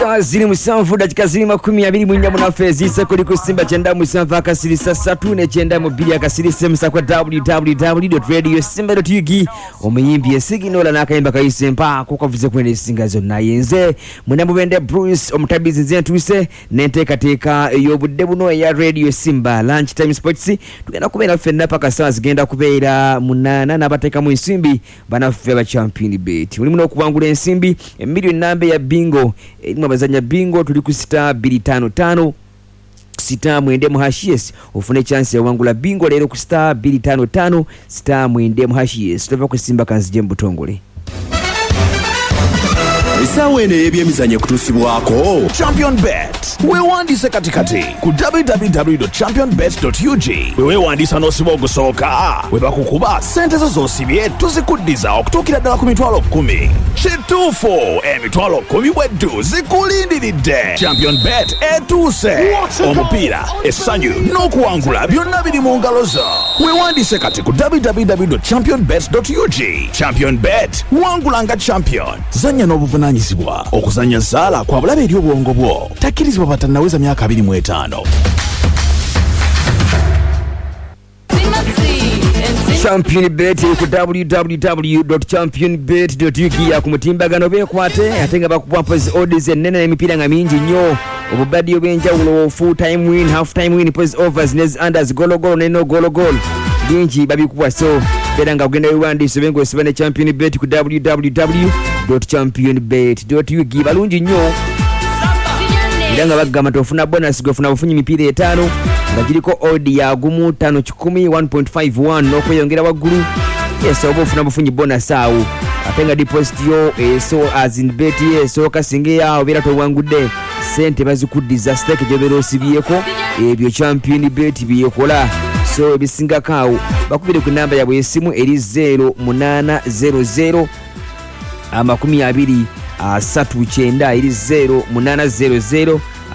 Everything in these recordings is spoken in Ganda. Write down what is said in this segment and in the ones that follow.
Saa ziri musanvu dakika ziri 24 mu fezi sekoli ku Simba chenda musanvu akasirisa 3 ne chenda mu bili akasirisa musakwa www.radiosimba.ug omuyimbi esiginola nakayimba kayisempa kukavuze kwene singa zonna yenze munamubende Bruce omutabizi zentuse nenteekateeka ey'obudde buno ya Radio Simba lunch time sports tugenda kubeera fenna paka saa zigenda kubeera munana n'abateeka mu nsimbi banaffe ba champion bet mulimu n'okuwangula ensimbi emiliyoni nambe ya bingo elimu abazanya bingo tuli ku star 255 star mwende mu hashies ufune chance ya wangula bingo lero ku star 255 star mwende mu hashies tuva ku Simba kanzije mbutongole Isawene ebyemizanye kutusibwako Champion Bet wewandise katikati ku www.championbet.ug wewandisa n'osiba ogusooka webakukuba sente zo zosibye tuzikuddiza okutuukira ddala ku mitwalo 10 kituufu emitwalo 10 bweddu zikulindiridde Champion Bet etuuse omupiira essanyu n'okuwangula byonna biri mu ngalo zo wewandise kati ku www.championbet.ug Champion Bet wangula nga champion zanya n'obuvunanyizibwa okuzanya zaala kwa bulabe eri obwongo bwo takkirizibwa batannaweza myaka 25 Champion Bet ku www.championbet.ug ya kumutimbagano bekwate atenga bakubwampozi odds enene n'emipiira nga mingi nnyo obubadi obwenjawulo full time win half time win pos overs nes unders goal neno goal bingi babikuwa so bera nga ogenda wewandise bengo osibane Champion Bet ku www.championbet.ug balungi nnyo Ndanga bagamba tofuna bonus gofuna bufunyi mipiira 5 nga giriko odd ya gumu 510 1.51 n'okweyongera waggulu yes obufuna bufunyi bonus awo atenga deposit yo so as in bet so kasinge ya obera towangudde sente bazikuddiza stake jobero osibyeko ebyo Champion Bet biyekola so ebisinga kawo bakubire ku namba yabwe esimu eri 0800 29 39 iri 0800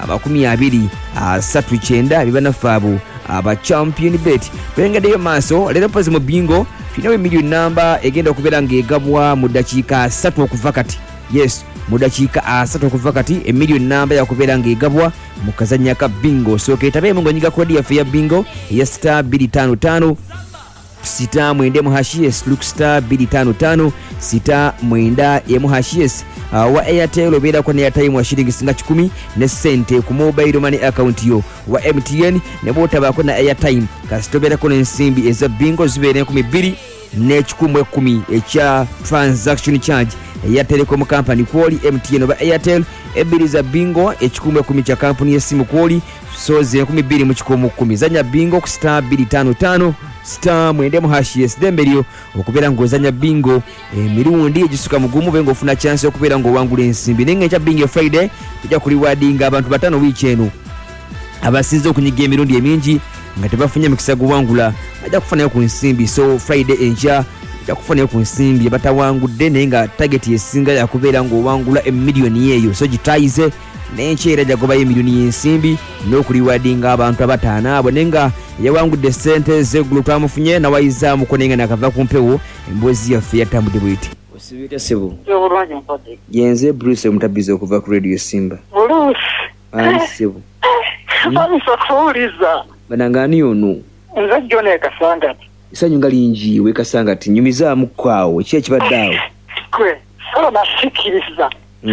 29 bibanafabu aba Champion Bet bengadeyo maso lero pozi mu bingo finawe million number egenda okubera ngegabwa mu dakiika 3 okuva kati yes mu dakiika 3 okuva kati e million number yakubera ngegabwa mu kazanya ka bingo so ketabe mu ngonyiga kodi ya bingo ya star 255 sita mwende mu hashies look star 255 sita mwenda ye mu hashies wa Airtel obera kwa airtime wa shilingi singa 10 ne sente ku mobile money account yo wa MTN ne bota bako na airtime kasitobera ko ensimbi eza bingo zibere ku 2 ne 10 echa transaction charge ya Telecom company kwoli MTN oba Airtel ebiriza bingo ekikumwe cha company yesimu kwoli so ze 12 mu kikomo 10 zanya bingo ku star 255 star mwende mu hashies dembelio okubera ngozanya bingo mirundi egisuka mugumu bengo ofuna chance okubera ngo wangula ensimbi nenge cha bingo Friday kujja kuli wadinga abantu batano wiiki eno abasinze okunyiga emirundi emingi nga tebafunye mikisa guwangula ajja kufanayo ku nsimbi so Friday enja ajja kufanayo ku nsimbi batawangudde nenga target yesinga yakubera ngo wangula emiliyoni yeyo so gitaize nencheera jagoba emiliyoni yensimbi n'okuliwadinga abantu abatana abo nenga yawangudde sente zegulu twamufunye na waiza mukonenga nakava kumpewo embozi yaffe yatambudde bwiti osibita sebo Yobulungi mpode yenze Bruce omutabizi okuva ku Radio Simba Bruce sebo Anisakuuliza banangani ono nze John Kasangati isanyu ngalingi we Kasangati nyumizaamu kwawo ki ekibaddeawo kwe so nasikiriza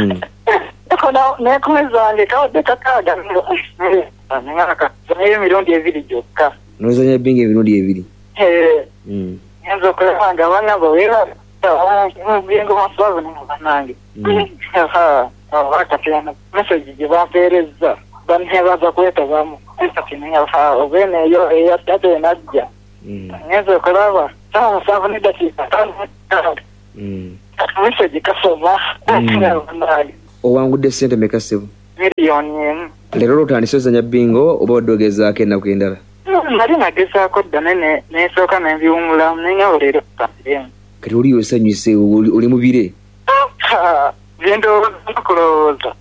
nekomezange kawadde kakaaga nengaka zanyeyo emirundi 2 gyokka nozanya binga emirundi 2 ngenza okulabanga bangamba wera bingo masavu nemubanange bakatena message gye bampeerezza bannebaza kwetabamu kati nenga obene eyo eyatate najja ngenza okulaba saa 7 n'eddakiika 5 message kasoma banange owangudde sente meka sebo miliyoni emu lero lutandise ozanya bingo oba odogezaako ennaku endala nali nagezaako dda nesooka nembiwumulamu nenga leero tutambiremu kati oli osanyuse oli mubire byendowooza kulowooza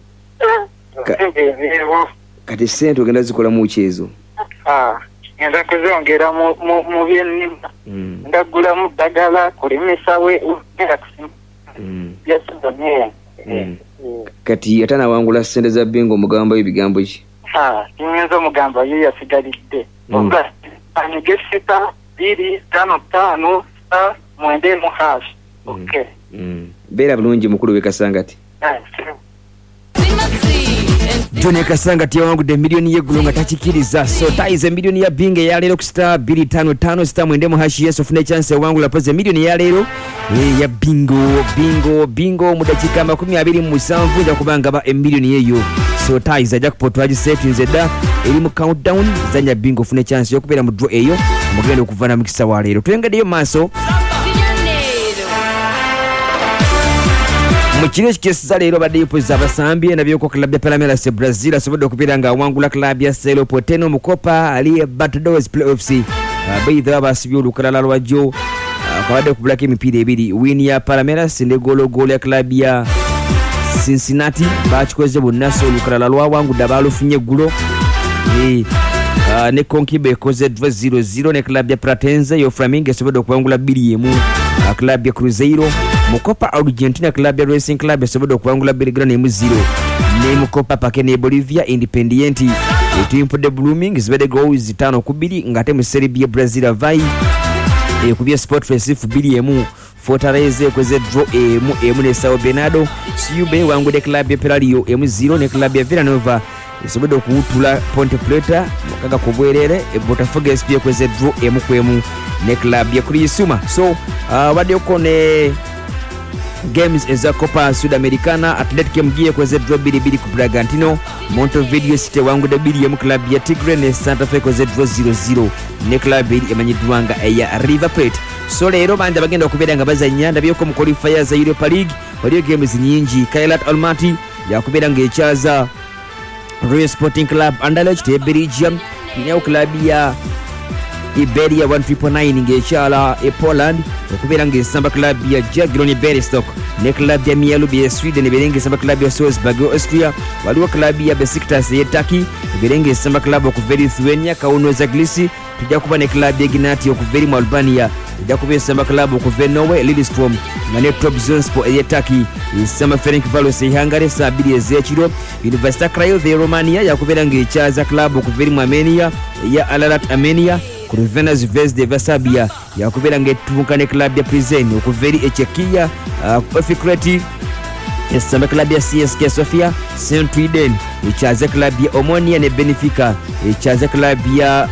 kati sente ogenda zikolamu ki ezo ngenda kuzongera mu byennima ndagulamu ddagala kulimisa we ngenda kusimu byasizoniera kati ate nawangula ssente za bingo omugamba ebigambo ki tinyinza omugamba yo yasigalidde anyige sita 255 9 okay beera bulungi mukulu we Kasangati John Kasangati yawangudde miliyoni y'eggulu nga takikiriza so taize miliyoni ya bingo eyaleero ku star 255 star 9 yes ofune chance ewangula poze miliyoni yaleero ya bingo mu dakiika 27 nja kubanga ba emiliyoni yeyo so taize ajja kupotwaji settings edda eri mu countdown zanya bingo ofune chance yokubeera mu draw eyo mugenda okuvana mu kisa wa leero tuyengaddeyo maaso Mukiro kisa leero badde yipoza abasambi nabyoko club ya Palmeiras Brazil asobodde okubeera nga awangula club ya Cerro Porteño mu Copa Libertadores playoffs bayidha basibye olukalala lwajjo kwabadde kubulako emipiira ebiri win ya Palmeiras ne golo ya club ya Cincinnati bakikoze bonnaso olukalala lwawangudde abalufunye eggulo ne Conquibe ekoze 0-0 ne club ya Platense yo Flamengo esobodde okuwangula 2-1 club ya Cruzeiro mu Copa Argentina club ya Racing Club esobodde okuwangula Belgrano 0 ne mu Copa Parque ne Bolivia Independiente etimpo de Blooming zibede goals 5-2 ngate mu Serbia Brazil avai kubye Sport Recife 2-1 Fortaleza ekoze draw emu ne Sao Bernardo Ciube wangude club ya Pelario 0 ne club ya Villanova esobodde okuwutula Ponte Preta mukaga ku bwerere Botafogo SP ekoze draw emu ne club ya Criciúma so wadyoko ne games eza Copa Sudamericana Atletico mgiye kweze draw 2-2 ku Bragantino Montevideo City wangude 2 club ya Tigre ne Santa Fe kweze draw 0-0 ne club emanyiddwanga eya River Plate so leero banja bagenda okubeera nga bazanya ndabyeko mu qualifiers za Europa League waliyo games nyingi Kairat Almaty yakubeera nga ekyaza Royal Sporting Club Anderlecht e Belgium ine club ya Iberia 139 ngechala Poland okubeera nga esamba club ya Jagiellon Bialystok ne club ya Mielubi ya Sweden berenge esamba club ya Salzburg Austria waliwo club ya Besiktas ya Turkey berenge esamba club okuva Lithuania Kauno Zaglisi tujja kuba ne club ya Gnati okuva mu Albania tujja kuba esamba club okuva Norway Lillestrøm nga ne Trabzonspor ya Turkey esamba Ferencvaros ya Hungary saa 2 ez'ekiro Universitatea Craiova ya Romania yakubeera nga ekyaza club okuva mu Armenia ya Ararat Armenia Crvena Zvezda ya Serbia yakubeera nga etubuka ne club ya Plzeň okuva eri Czechia Ofikreti esamba club ya CSKA Sofia Saint-Trident ekyaza club ya Omonia ne Benfica ekyaza club ya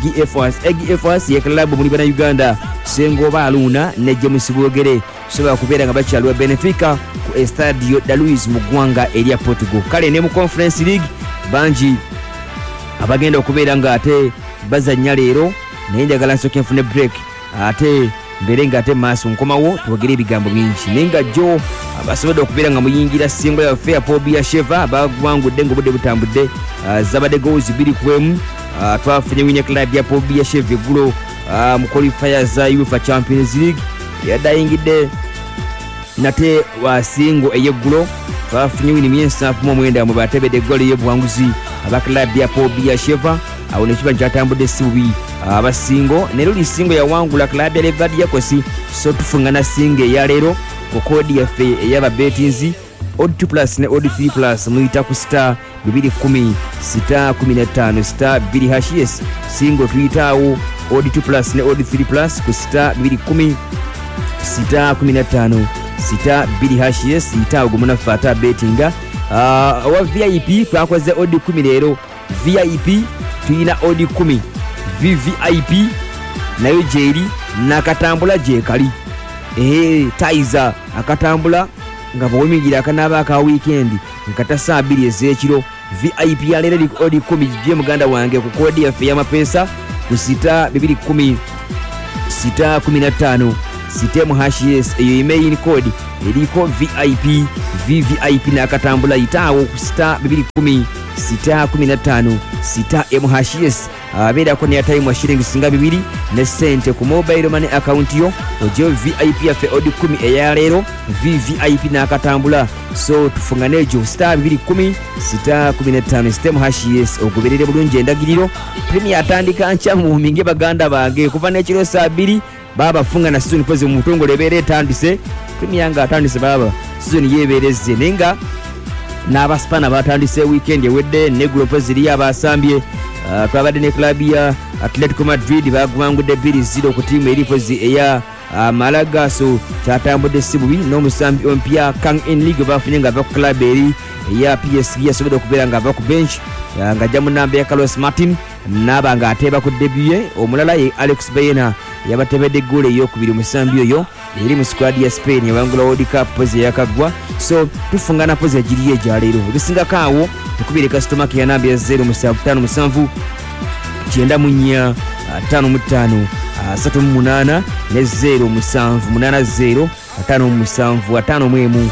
EGFS ya club muri bana Uganda Sengoba Aluna ne James Bwogere soba kubeera nga bakyalwa Benfica ku Estadio da Luz mu ggwanga erya Portugal kale ne mu Conference League banji abagenda okubeera nga ate bazanya leero naye njagala nsooke nfune break ate mbere nga ate maaso nkomawo twogere ebigambo bingi naye nga jjo abasobodde okubeera nga muyingira singo ya Fair Pobia Sheva bagwangudde ng'obudde butambudde zabadde goals 2-1 twafunye winya club ya Pobia Sheva eggulo mu qualifiers za UEFA Champions League yadayingidde nate wasingo eyeggulo twafunye wini 7-9 mu batebedde eggolo y'obuwanguzi aba club ya Pobia Sheva awo nekiba kyatambudde sibubi abasingo nero lisingo yawangula club ya Levadia Kosi so tufungana singo eyaleero ku kodi yaffe eyaba betinzi odd 2 plus ne odd 3 plus muyita ku star 210 star 15 star 2 hashes singo tuyitaawo odd 2 plus ne odd 3 plus ku star 210 star 15 star 2 hashes yitaawo gumunafata betinga wa VIP twakoze odd 10 leero VIP tuyina odd 10 VVIP nayo jeri nakatambula je kali taiza akatambula nga bwomigira akanaba aka weekend nkata saa 2 ez'ekiro VIP ya leero odd 10 je muganda wange ku kodi yaffe y'amapesa ku sita 210 sita 15 sitemu hashes eyo email code eriko VIP VVIP nakatambula yitaawo ku sita 210 sita 15 sita MHS abeera ko ne time wa shilingi singa 2 ne sente ku mobile money account yo ojo VIP yafe odd 10 eyaleero VVIP nakatambula so tufungane ejo star 210 sita 15 sita MHS ogoberere bulungi endagiriro premier atandika ncha mu minge baganda bange kuva n'ekiro saa 2 baba funga na season poze mu mutongole beere tandise premier nga atandise baba season yebereze nenga n'abaspana batandise weekend ewedde ne group ziri abasambye twabadde ne club ya Atletico Madrid bagwangudde 2-0 ku tiimu eripozi eya Malaga. So kyatambudde si bubi n'omusambi ompya Kang In League bafunye nga ava ku club eri eya PSG yasobodde okubeera nga ava ku bench ng'ajja mu nnamba ya Carlos Martin n'aba ng'ateeba ku debut omulala ye Alex Baena yabatebedde goal ey'okubiri musambi oyo eri mu squad ya Spain yawangula World Cup pozi yakagwa. So tufungana pozi egiriyo egyaleero ebisingako awo tukubire customer care namba ya 0757 94 55 38 ne 0780 57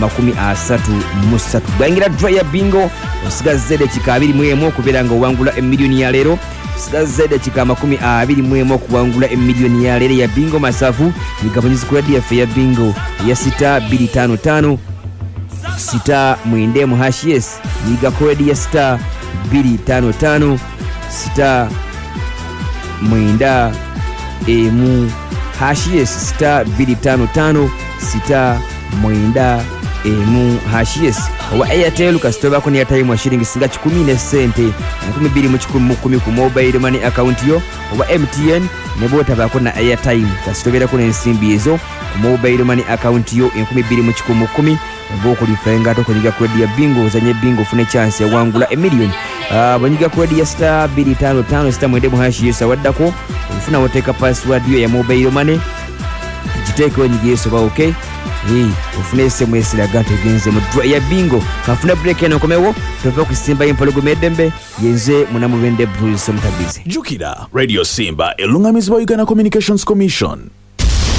53 gwangira draw ya bingo osigaze dakika 21 okubeera nga owangula emiliyoni ya leero. Osigaze dakika 21 okuwangula emiliyoni ya leero ya bingo masafu igabanyizibwa ku radio yaffe ya bingo ya 6255 sita mwende mu hashes yiga kodi ya star 255 sita mwenda emu hashes star 255 sita mwenda emu hashes owa Airtel kasitoba ko ne time wa shilingi singa 10 ne sente 2010 ku mobile money account yo. Owa MTN ne bota bako na airtime kasitobera ko n'ensimbi ezo ku mobile money account yo 2010 bokulifenga tokonyiga kodi ya bingo zanye bingo fune chance ya wangula emillion banyiga kodi ya star 255 star mwende muhashi yesa waddako ufuna woteka password yo ya mobile money jiteke onyige yeso ba okay ufune SMS la gato genze mu ya bingo kafuna break eno komewo tova kusimba impologo medembe yenze munamubende Bruce Mutabizi Jukira Radio Simba elungamizibwa Uganda Communications Commission.